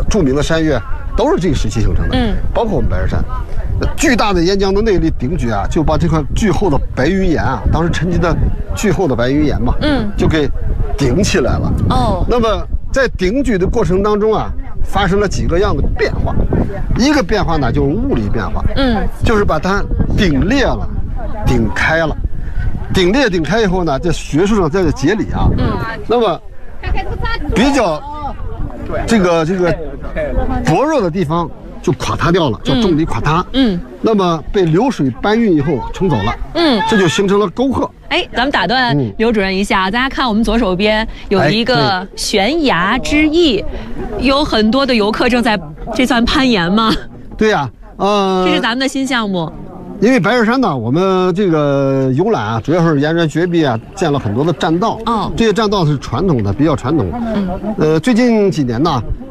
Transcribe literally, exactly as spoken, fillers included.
著名的山岳都是这个时期形成的。嗯，包括我们白日山，巨大的岩浆的内力顶举啊，就把这块巨厚的白云岩啊，当时沉积的巨厚的白云岩嘛，嗯，就给顶起来了。哦，那么在顶举的过程当中啊，发生了几个样的变化。一个变化呢，就是物理变化，嗯，就是把它顶裂了，顶开了。顶裂顶开以后呢，在学术上叫做节理啊。嗯，那么比较这个这个薄弱的地方就垮塌掉了，叫重力垮塌。嗯，那么被流水搬运以后冲走了。嗯，这就形成了沟壑。 哎，咱们打断刘主任一下，大家看我们左手边有一个悬崖之翼，有很多的游客正在这算攀岩吗？ 对呀，呃， 这是咱们的新项目。 因为白日山呢，我们这个游览啊，主要是沿着绝壁啊，建了很多的栈道。哦，这些栈道是传统的，比较传统。嗯，呃，最近几年呢，